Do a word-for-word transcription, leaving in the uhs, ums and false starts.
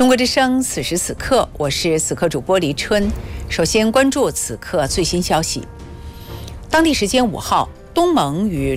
中国之声，此时此刻，我是此刻主播黎春。首先关注此刻最新消息。当地时间五号，东盟与